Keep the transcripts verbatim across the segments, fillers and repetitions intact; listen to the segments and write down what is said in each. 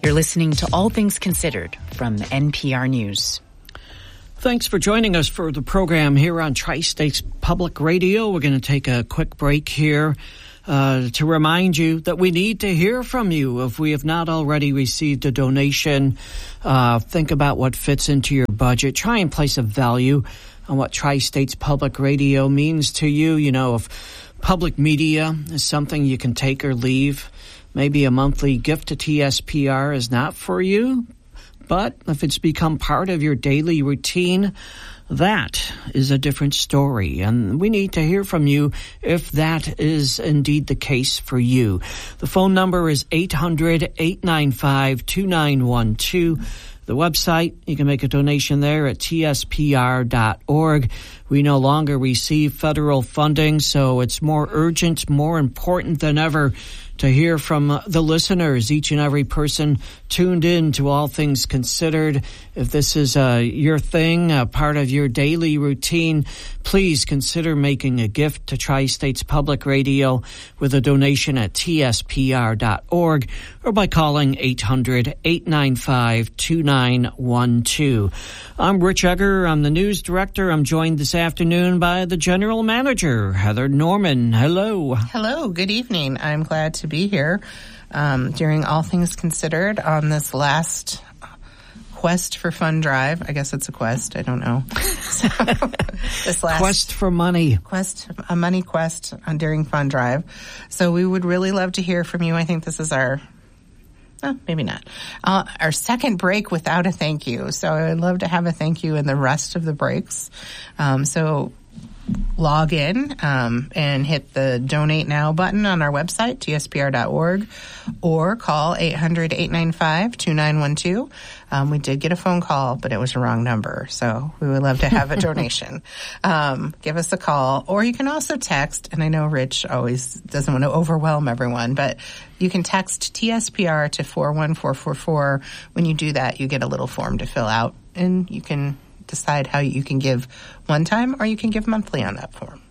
You're listening to All Things Considered from N P R News. Thanks for joining us for the program here on Tri-States Public Radio. We're going to take a quick break here uh, to remind you that we need to hear from you. If we have not already received a donation, uh, think about what fits into your budget. Try and place a value on what Tri-States Public Radio means to you. You know, if public media is something you can take or leave, maybe a monthly gift to T S P R is not for you. But if it's become part of your daily routine, that is a different story. And we need to hear from you if that is indeed the case for you. The phone number is eight hundred, eight nine five, two nine one two. The website, you can make a donation there at T S P R dot org. We no longer receive federal funding, so it's more urgent, more important than ever to hear from the listeners, each and every person tuned in to All Things Considered. If this is uh, your thing, a part of your daily routine, please consider making a gift to Tri-States Public Radio with a donation at T S P R dot org or by calling eight hundred, eight nine five, two nine one two. I'm Rich Egger. I'm the news director. I'm joined this afternoon by the general manager, Heather Norman. Hello. Hello. Good evening. I'm glad to be here um, during All Things Considered on this last quest for fun drive. I guess it's a quest. I don't know. So, this last quest for money. Quest, a money quest on during fun drive. So we would really love to hear from you. I think this is our Oh, maybe not. Uh, our second break without a thank you. So I would love to have a thank you in the rest of the breaks. Um, so log in um, and hit the Donate Now button on our website, T S P R dot org, or call eight hundred, eight nine five, two nine one two. Um, we did get a phone call, but it was a wrong number, so we would love to have a donation. Um, give us a call, or you can also text, and I know Rich always doesn't want to overwhelm everyone, but you can text T S P R to four one four four four. When you do that, you get a little form to fill out, and you can decide how you can give one time or you can give monthly on that form.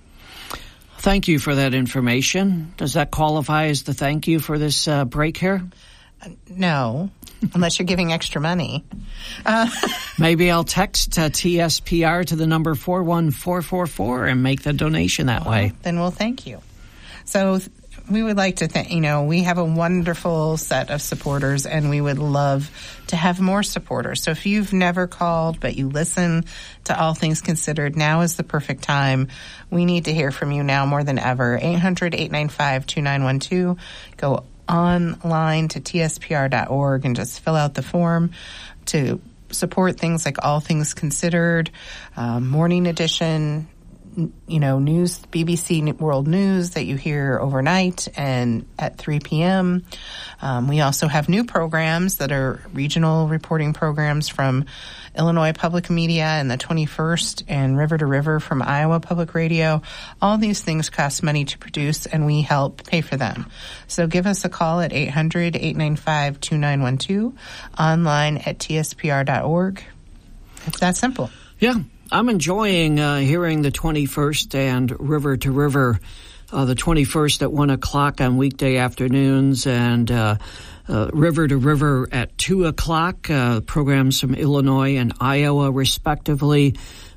Thank you for that information. Does that qualify as the thank you for this uh, break here? Uh, no, unless you're giving extra money. Uh, Maybe I'll text uh, T S P R to the number four one four four four and make the donation that well, way. Then we'll thank you. So we would like to thank, you know, we have a wonderful set of supporters, and we would love to have more supporters. So if you've never called, but you listen to All Things Considered, now is the perfect time. We need to hear from you now more than ever. eight hundred, eight nine five, two nine one two. Go online to T S P R dot org and just fill out the form to support things like All Things Considered, um, Morning Edition, you know, news, B B C World News that you hear overnight and at three p.m. Um, we also have new programs that are regional reporting programs from Illinois Public Media and the twenty-first and River to River from Iowa Public Radio. All these things cost money to produce, and we help pay for them. So give us a call at eight hundred, eight nine five, two nine one two, online at T S P R dot org. It's that simple. Yeah. I'm enjoying uh, hearing the twenty-first and River to River, uh, the twenty-first at one o'clock on weekday afternoons, and uh, uh, River to River at two o'clock, uh, programs from Illinois and Iowa, respectively.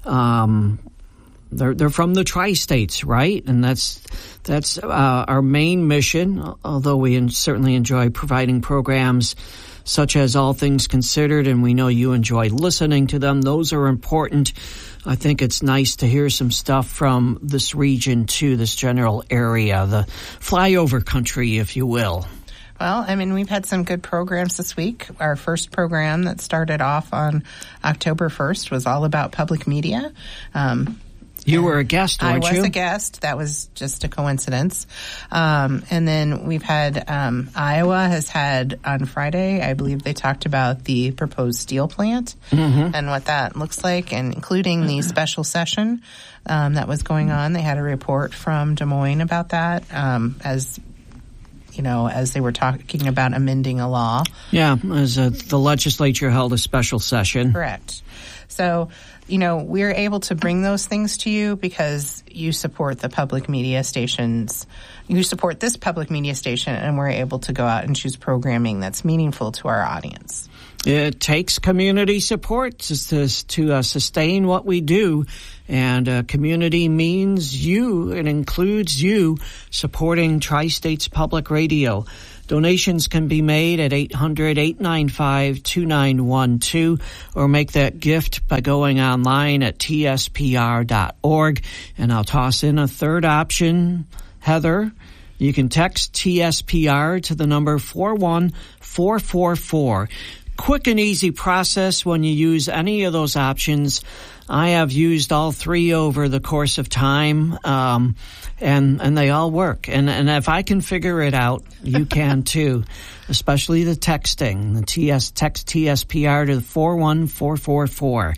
Um, they're, they're from the Tri-States, right? And that's that's uh, our main mission, although we in, certainly enjoy providing programs such as All Things Considered, and we know you enjoy listening to them. Those are important. I think it's nice to hear some stuff from this region, too, this general area, the flyover country, if you will. Well, I mean, we've had some good programs this week. Our first program that started off on October first was all about public media. Um You were a guest, weren't you? I was a guest. That was just a coincidence. Um, and then we've had, um, Iowa has had on Friday, I believe they talked about the proposed steel plant mm-hmm. and what that looks like, and including the special session um, that was going on. They had a report from Des Moines about that. Um, as you know, as they were talking about amending a law. Yeah, as uh, the legislature held a special session. Correct. So, you know, we're able to bring those things to you because you support the public media stations. You support this public media station, and we're able to go out and choose programming that's meaningful to our audience. It takes community support to, to, to uh, sustain what we do, and uh, community means you. It includes you supporting Tri-States Public Radio. Donations can be made at eight hundred, eight nine five, two nine one two or make that gift by going online at T S P R dot org. And I'll toss in a third option, Heather. You can text T S P R to the number four one four four four. Quick and easy process when you use any of those options. I have used all three over the course of time, um, and and they all work. And and if I can figure it out, you can too. Especially the texting, the T S text T S P R to four one four four four.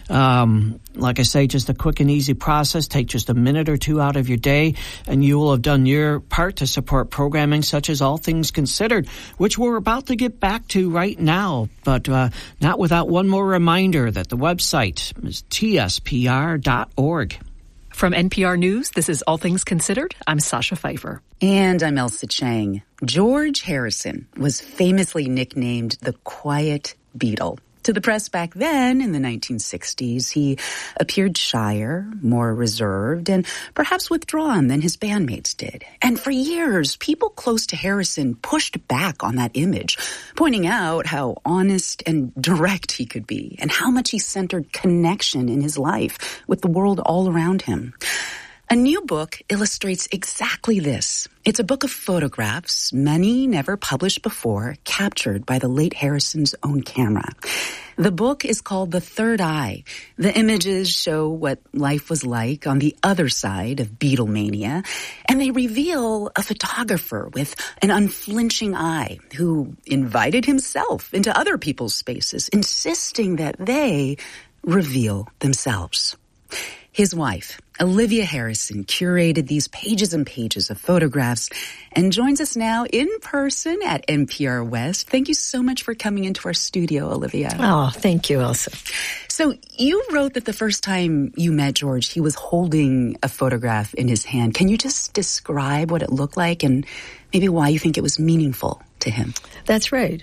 Um, like I say, just a quick and easy process. Take just a minute or two out of your day, and you will have done your part to support programming such as All Things Considered, which we're about to get back to right now, but uh, not without one more reminder that the website is T S P R dot org. From N P R News, this is All Things Considered. I'm Sasha Pfeiffer. And I'm Elsa Chang. George Harrison was famously nicknamed the Quiet Beatle. To the press back then, in the nineteen sixties, he appeared shyer, more reserved, and perhaps withdrawn than his bandmates did. And for years, people close to Harrison pushed back on that image, pointing out how honest and direct he could be, and how much he centered connection in his life with the world all around him. A new book illustrates exactly this. It's a book of photographs, many never published before, captured by the late Harrison's own camera. The book is called The Third Eye. The images show what life was like on the other side of Beatlemania, and they reveal a photographer with an unflinching eye who invited himself into other people's spaces, insisting that they reveal themselves. His wife, Olivia Harrison, curated these pages and pages of photographs and joins us now in person at N P R West. Thank you so much for coming into our studio, Olivia. Oh, thank you, Elsa. So you wrote that the first time you met George, he was holding a photograph in his hand. Can you just describe what it looked like and maybe why you think it was meaningful to him? That's right.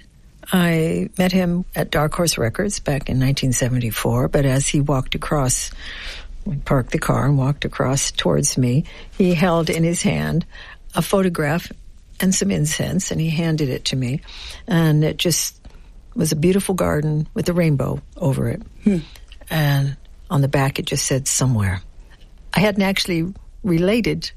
I met him at Dark Horse Records back in nineteen seventy-four, but as he walked across... We parked the car and walked across towards me. He held in his hand a photograph and some incense, and he handed it to me. And it just was a beautiful garden with a rainbow over it. Hmm. And on the back it just said somewhere. I hadn't actually related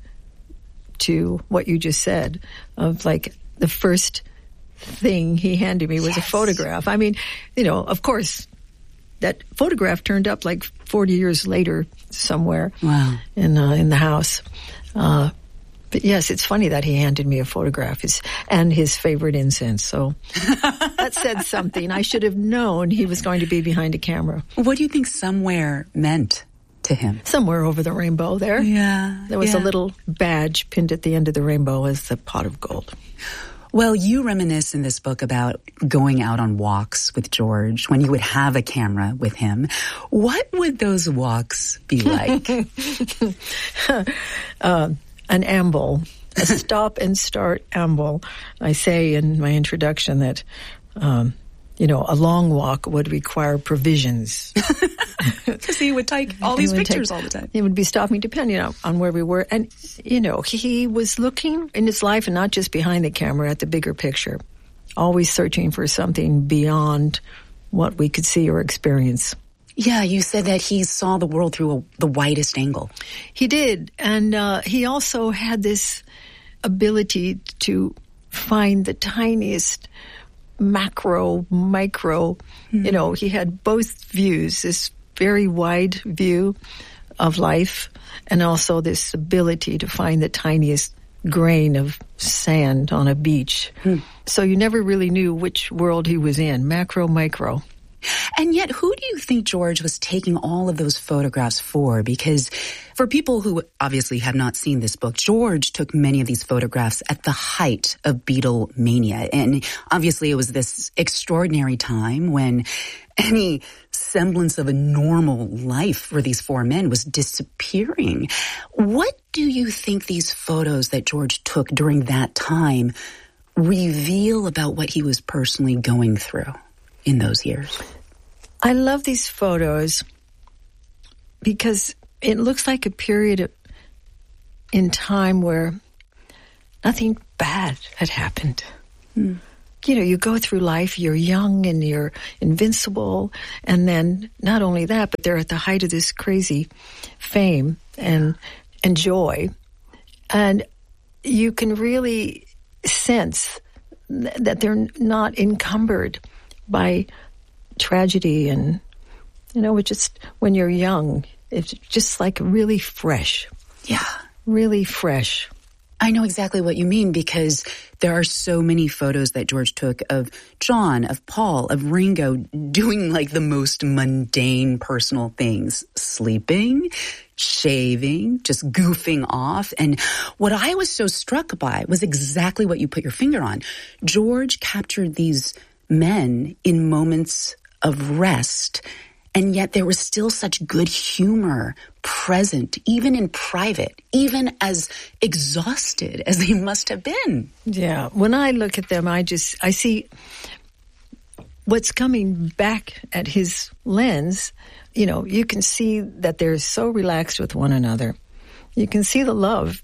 to what you just said, of like the first thing he handed me was yes. a photograph. I mean, you know, of course, that photograph turned up like forty years later somewhere wow. in uh, in the house. Uh, but yes, it's funny that he handed me a photograph his, and his favorite incense. So that said something. I should have known he was going to be behind a camera. What do you think somewhere meant to him? Somewhere over the rainbow there. Yeah. There was yeah. a little badge pinned at the end of the rainbow as the pot of gold. Well, you reminisce in this book about going out on walks with George when you would have a camera with him. What would those walks be like? uh, an amble, a stop and start amble. I say in my introduction that, um, you know, a long walk would require provisions. Because he would take all these pictures take, all the time. He would be stopping depending on, on where we were. And, you know, he was looking in his life and not just behind the camera at the bigger picture, always searching for something beyond what we could see or experience. Yeah, you said that he saw the world through a, the widest angle. He did. And uh, he also had this ability to find the tiniest macro, micro, mm-hmm. you know, he had both views, this very wide view of life and also this ability to find the tiniest grain of sand on a beach. Mm. So you never really knew which world he was in, macro, micro. And yet, who do you think George was taking all of those photographs for? Because for people who obviously have not seen this book, George took many of these photographs at the height of Beatlemania. And obviously it was this extraordinary time when any semblance of a normal life for these four men was disappearing. What do you think these photos that George took during that time reveal about what he was personally going through in those years? I love these photos because it looks like a period of, in time where nothing bad had happened. Mm. You know, you go through life, you're young and you're invincible, and then not only that, but they're at the height of this crazy fame and and joy, and you can really sense th- that they're not encumbered by tragedy, and you know, it's just when you're young, it's just like really fresh. Yeah, really fresh. I know exactly what you mean, because there are so many photos that George took of John, of Paul, of Ringo doing like the most mundane personal things, sleeping, shaving, just goofing off. And what I was so struck by was exactly what you put your finger on. George captured these men in moments of rest, and yet there was still such good humor present, even in private, even as exhausted as they must have been. Yeah. When I look at them, I just, I see what's coming back at his lens. You know, you can see that they're so relaxed with one another. You can see the love.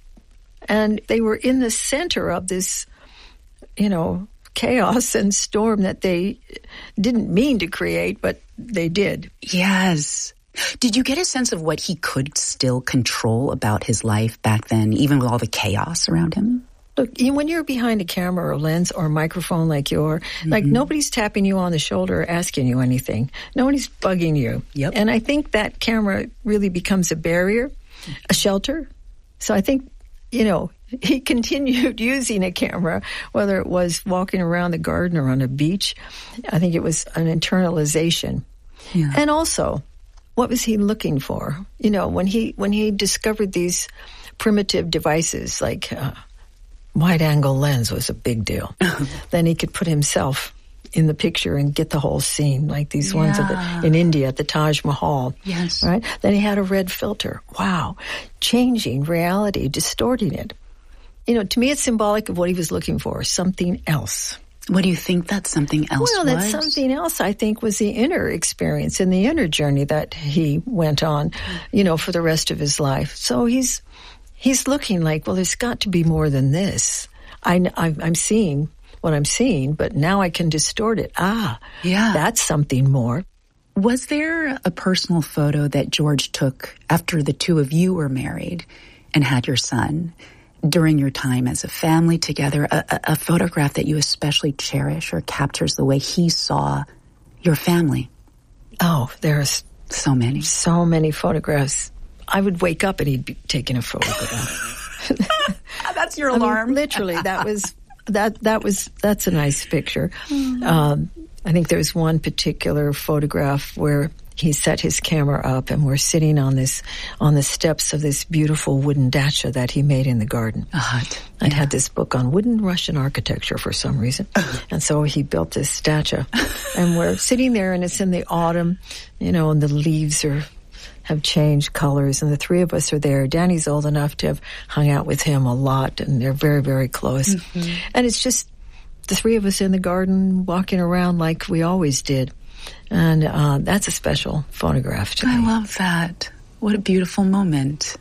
And they were in the center of this, you know, chaos and storm that they didn't mean to create, but they did. Yes. Did you get a sense of what he could still control about his life back then, even with all the chaos around him? Look, when you're behind a camera or a lens or a microphone like you're, mm-hmm. like nobody's tapping you on the shoulder or asking you anything. Nobody's bugging you. Yep. And I think that camera really becomes a barrier, a shelter. So I think, you know, he continued using a camera, whether it was walking around the garden or on a beach. I think it was an internalization. Yeah. And also, what was he looking for? You know, when he when he discovered these primitive devices, like uh, wide-angle lens was a big deal. Then he could put himself in the picture and get the whole scene, like these yeah. ones at the, in India at the Taj Mahal. Yes. Right? Then he had a red filter. Wow. Changing reality, distorting it. You know, to me, it's symbolic of what he was looking for, something else. What do you think that something else well, was? Well, that something else, I think, was the inner experience and the inner journey that he went on, you know, for the rest of his life. So he's he's looking like, well, there's got to be more than this. I, I, I'm seeing what I'm seeing, but now I can distort it. Ah, yeah, that's something more. Was there a personal photo that George took after the two of you were married and had your son, during your time as a family together, a, a, a photograph that you especially cherish or captures the way he saw your family? Oh, there's so many. So many photographs. I would wake up and he'd be taking a photograph. That's your I alarm. mean, literally, that was that that was that's a nice picture. Mm. Um, I think there's one particular photograph where he set his camera up and we're sitting on this on the steps of this beautiful wooden dacha that he made in the garden. A hut. I'd yeah. had this book on wooden Russian architecture for some reason. And so he built this dacha. And we're sitting there and it's in the autumn, you know, and the leaves are have changed colors, and the three of us are there. Danny's old enough to have hung out with him a lot, and they're very, very close. Mm-hmm. And it's just the three of us in the garden walking around like we always did. And uh, that's a special photograph to me. I love that. What a beautiful moment.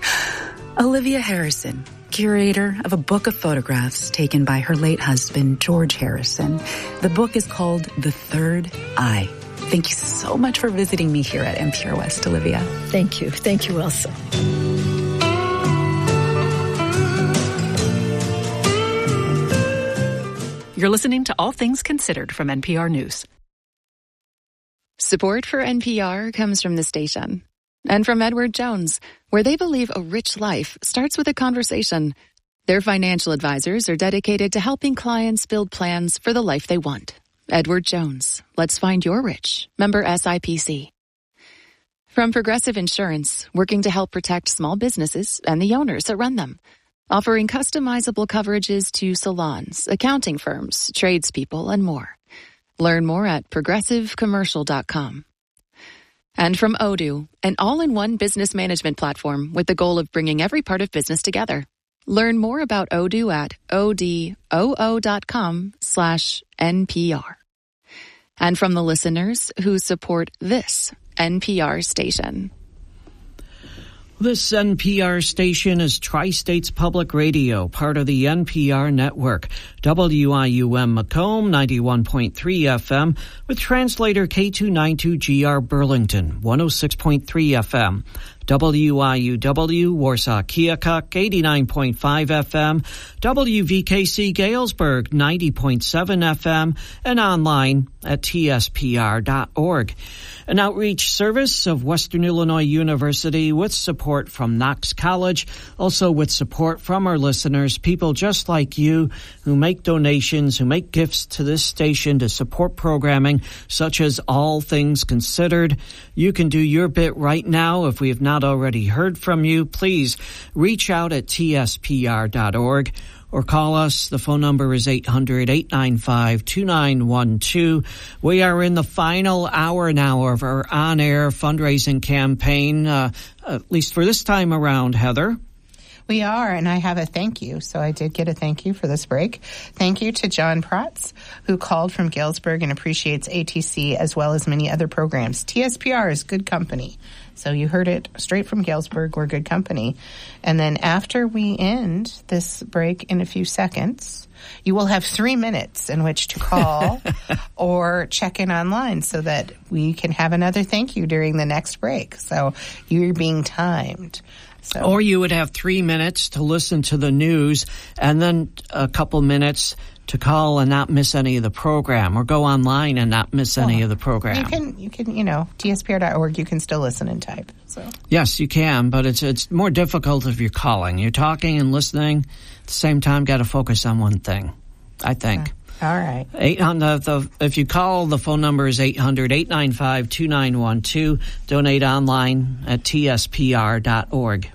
Olivia Harrison, curator of a book of photographs taken by her late husband, George Harrison. The book is called The Third Eye. Thank you so much for visiting me here at N P R West, Olivia. Thank you. Thank you, Elsa. You're listening to All Things Considered from N P R News. Support for N P R comes from the station and from Edward Jones, where they believe a rich life starts with a conversation. Their financial advisors are dedicated to helping clients build plans for the life they want. Edward Jones. Let's find your rich. Member S I P C. From Progressive Insurance, working to help protect small businesses and the owners that run them. Offering customizable coverages to salons, accounting firms, tradespeople, and more. Learn more at progressive commercial dot com. And from Odoo, an all-in-one business management platform with the goal of bringing every part of business together. Learn more about Odoo at odoo dot com slash N P R. And from the listeners who support this N P R station. This N P R station is Tri-States Public Radio, part of the N P R network. W I U M Macomb, ninety-one point three F M, with translator K two ninety-two G R Burlington, one oh six point three F M. W I U W Warsaw Keokuk, eighty-nine point five F M, W V K C Galesburg, ninety point seven F M, and online at T S P R dot org. An outreach service of Western Illinois University with support from Knox College, also with support from our listeners, people just like you who make donations, who make gifts to this station to support programming such as All Things Considered. You can do your bit right now. If we have not already heard from you, please reach out at T S P R dot org. Or call us. The phone number is eight hundred, eight nine five, two nine one two. We are in the final hour now of our on-air fundraising campaign, uh, at least for this time around, Heather. We are, and I have a thank you. So I did get a thank you for this break. Thank you to John Protz, who called from Galesburg and appreciates A T C as well as many other programs. T S P R is good company. So you heard it straight from Galesburg. We're good company. And then after we end this break in a few seconds, you will have three minutes in which to call or check in online so that we can have another thank you during the next break. So you're being timed. So. Or you would have three minutes to listen to the news and then a couple minutes to call and not miss any of the program, or go online and not miss well, any of the program. You can, you can, you know, T S P R dot org, you can still listen and type. So yes, you can, but it's it's more difficult if you're calling. You're talking and listening at the same time. Got to focus on one thing, I think. Uh, all right. Eight hundred. The, if you call, the phone number is eight hundred, eight nine five, two nine one two. Donate online at T S P R dot org.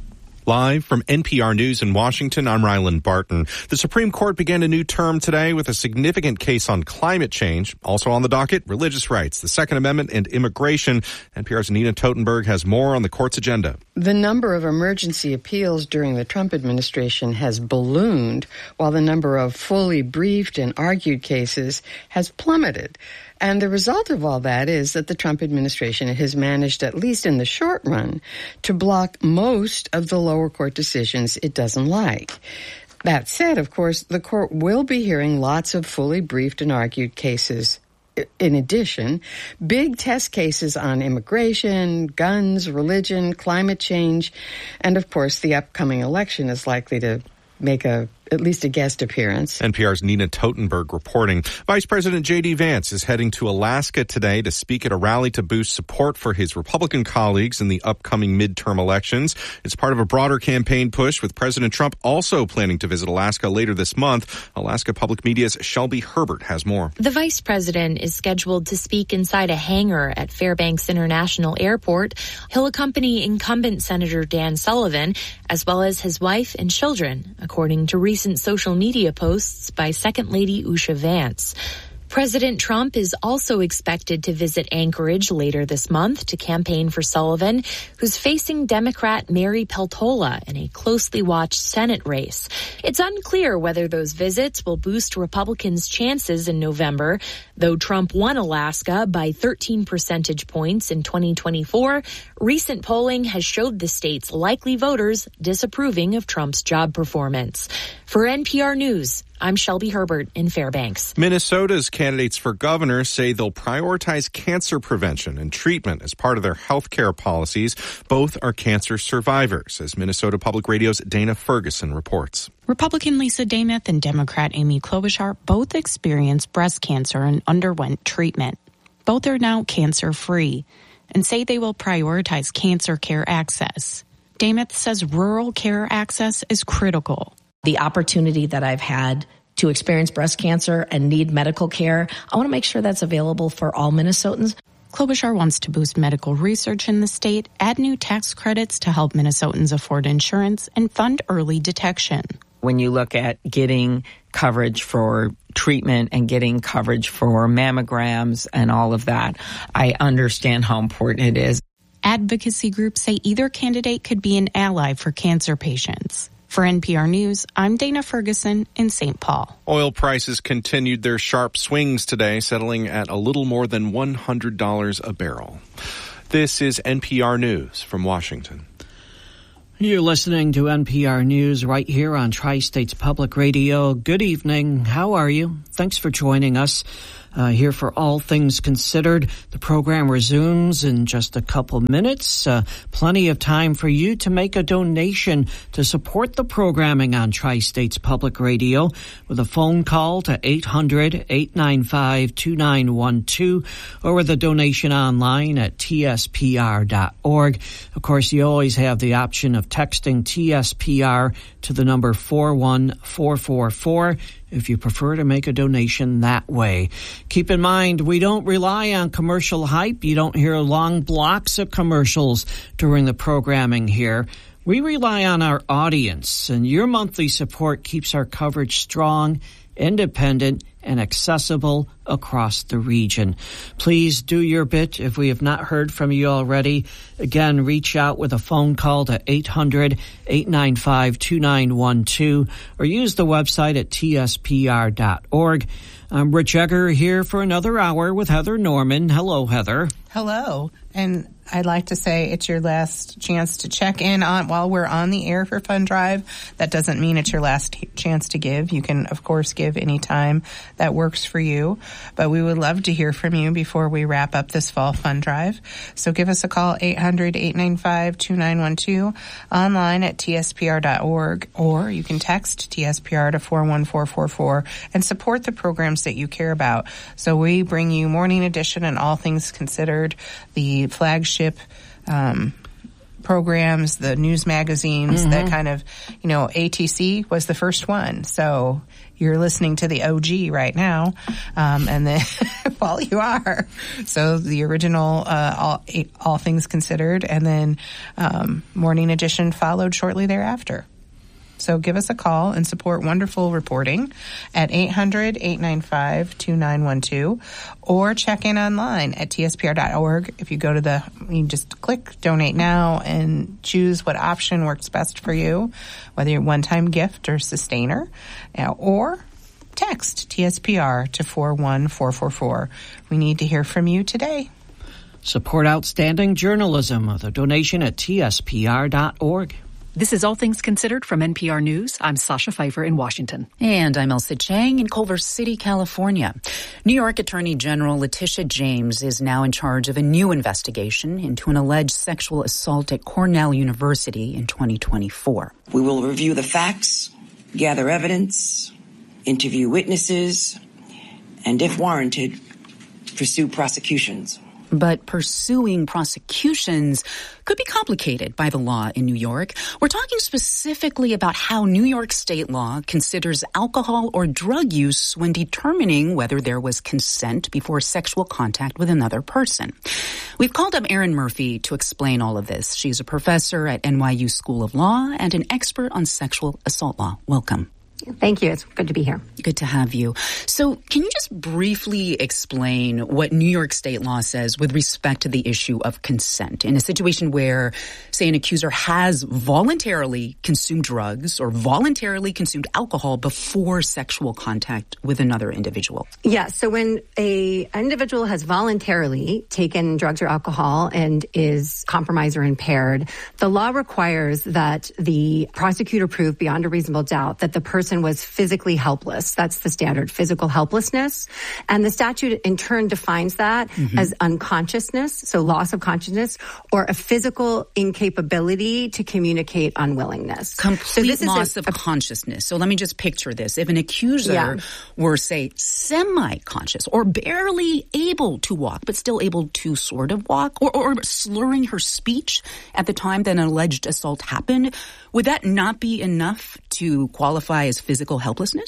Live from N P R News in Washington, I'm Ryland Barton. The Supreme Court began a new term today with a significant case on climate change. Also on the docket, religious rights, the Second Amendment, and immigration. N P R's Nina Totenberg has more on the court's agenda. The number of emergency appeals during the Trump administration has ballooned, while the number of fully briefed and argued cases has plummeted. And the result of all that is that the Trump administration has managed, at least in the short run, to block most of the lower court decisions it doesn't like. That said, of course, the court will be hearing lots of fully briefed and argued cases. In addition, big test cases on immigration, guns, religion, climate change, and of course the upcoming election is likely to make a at least a guest appearance. N P R's Nina Totenberg reporting. Vice President J D. Vance is heading to Alaska today to speak at a rally to boost support for his Republican colleagues in the upcoming midterm elections. It's part of a broader campaign push, with President Trump also planning to visit Alaska later this month. Alaska Public Media's Shelby Herbert has more. The vice president is scheduled to speak inside a hangar at Fairbanks International Airport. He'll accompany incumbent Senator Dan Sullivan, as well as his wife and children, according to recent Recent social media posts by Second Lady Usha Vance. President Trump is also expected to visit Anchorage later this month to campaign for Sullivan, who's facing Democrat Mary Peltola in a closely watched Senate race. It's unclear whether those visits will boost Republicans' chances in November. Though Trump won Alaska by thirteen percentage points in twenty twenty-four, recent polling has showed the state's likely voters disapproving of Trump's job performance. For N P R News, I'm Shelby Herbert in Fairbanks. Minnesota's candidates for governor say they'll prioritize cancer prevention and treatment as part of their health care policies. Both are cancer survivors, as Minnesota Public Radio's Dana Ferguson reports. Republican Lisa Dameth and Democrat Amy Klobuchar both experienced breast cancer and underwent treatment. Both are now cancer-free and say they will prioritize cancer care access. Dameth says rural care access is critical. The opportunity that I've had to experience breast cancer and need medical care, I want to make sure that's available for all Minnesotans. Klobuchar wants to boost medical research in the state, add new tax credits to help Minnesotans afford insurance, and fund early detection. When you look at getting coverage for treatment and getting coverage for mammograms and all of that, I understand how important it is. Advocacy groups say either candidate could be an ally for cancer patients. For N P R News, I'm Dana Ferguson in Saint Paul. Oil prices continued their sharp swings today, settling at a little more than one hundred dollars a barrel. This is N P R News from Washington. You're listening to N P R News right here on Tri-States Public Radio. Good evening. How are you? Thanks for joining us. Uh, here for All Things Considered. The program resumes in just a couple minutes. Uh, plenty of time for you to make a donation to support the programming on Tri-States Public Radio with a phone call to eight hundred, eight nine five, two nine one two or with a donation online at T S P R dot org. Of course, you always have the option of texting T S P R to the number four one four four four if you prefer to make a donation that way. Keep in mind, we don't rely on commercial hype. You don't hear long blocks of commercials during the programming here. We rely on our audience, and your monthly support keeps our coverage strong, independent, and accessible across the region. Please do your bit if we have not heard from you already. Again, reach out with a phone call to eight hundred, eight nine five, two nine one two or use the website at T S P R dot org. I'm Rich Egger here for another hour with Heather Norman. Hello, Heather. Hello. And I'd like to say it's your last chance to check in on while we're on the air for Fund Drive. That doesn't mean it's your last t- chance to give. You can, of course, give any time that works for you. But we would love to hear from you before we wrap up this fall Fund Drive. So give us a call, eight hundred, eight nine five, two nine one two, online at T S P R dot org, or you can text T S P R to four one four four four and support the programs that you care about. So we bring you Morning Edition and All Things Considered, the flagship um, programs, the news magazines, mm-hmm. that kind of, you know, A T C was the first one. So you're listening to the O G right now, um, and then well, you are. So the original, uh, all, all Things Considered, and then um, Morning Edition followed shortly thereafter. So give us a call and support wonderful reporting at eight hundred, eight nine five, two nine one two or check in online at T S P R dot org. If you go to the, you just click Donate Now and choose what option works best for you, whether you're one-time gift or sustainer, or text T S P R to four one four four four. We need to hear from you today. Support outstanding journalism with a donation at T S P R dot org. This is All Things Considered from N P R News. I'm Sasha Pfeiffer in Washington. And I'm Elsa Chang in Culver City, California. New York Attorney General Letitia James is now in charge of a new investigation into an alleged sexual assault at Cornell University in twenty twenty-four. We will review the facts, gather evidence, interview witnesses, and if warranted, pursue prosecutions. But pursuing prosecutions could be complicated by the law in New York. We're talking specifically about how New York state law considers alcohol or drug use when determining whether there was consent before sexual contact with another person. We've called up Erin Murphy to explain all of this. She's a professor at N Y U School of Law and an expert on sexual assault law. Welcome. Thank you. It's good to be here. Good to have you. So can you just briefly explain what New York state law says with respect to the issue of consent in a situation where, say, an accuser has voluntarily consumed drugs or voluntarily consumed alcohol before sexual contact with another individual? Yeah. So when a an individual has voluntarily taken drugs or alcohol and is compromised or impaired, the law requires that the prosecutor prove beyond a reasonable doubt that the person was physically helpless. That's the standard, physical helplessness. And the statute in turn defines that mm-hmm. as unconsciousness, so loss of consciousness, or a physical incapability to communicate unwillingness. Complete so loss a, of a, consciousness. So let me just picture this. If an accuser yeah. were, say, semi-conscious or barely able to walk, but still able to sort of walk, or, or slurring her speech at the time that an alleged assault happened, would that not be enough to qualify as physical helplessness?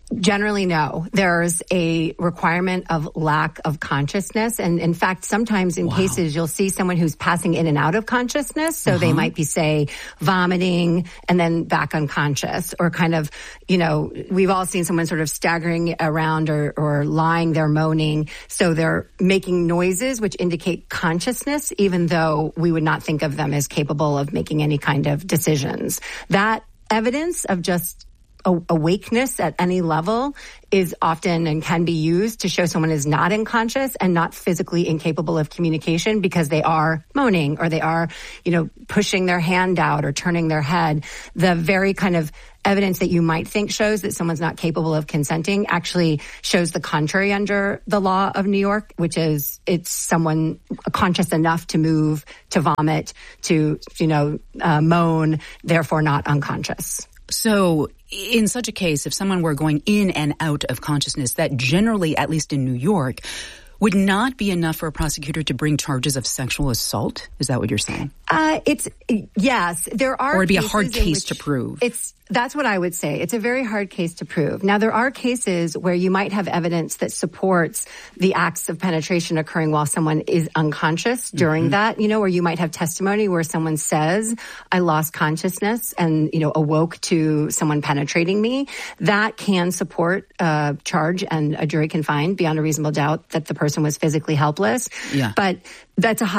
Generally, no. There's a requirement of lack of consciousness. And in fact, sometimes in wow. cases, you'll see someone who's passing in and out of consciousness. So uh-huh. they might be, say, vomiting and then back unconscious, or kind of, you know, we've all seen someone sort of staggering around or, or lying there moaning. So they're making noises which indicate consciousness, even though we would not think of them as capable of making any kind of decisions. That evidence of just awakeness at any level is often and can be used to show someone is not unconscious and not physically incapable of communication, because they are moaning or they are, you know, pushing their hand out or turning their head. The very kind of evidence that you might think shows that someone's not capable of consenting actually shows the contrary under the law of New York, which is it's someone conscious enough to move, to vomit, to, you know, uh, moan, therefore not unconscious. So in such a case, if someone were going in and out of consciousness, that generally, at least in New York, would not be enough for a prosecutor to bring charges of sexual assault? Is that what you're saying? Uh, it's, yes, there are. Or it'd be a hard case to prove. It's, that's what I would say. It's a very hard case to prove. Now, there are cases where you might have evidence that supports the acts of penetration occurring while someone is unconscious during mm-hmm. that, you know, or you might have testimony where someone says, I lost consciousness and, you know, awoke to someone penetrating me. That can support a charge, and a jury can find beyond a reasonable doubt that the person was physically helpless. Yeah. But that's a high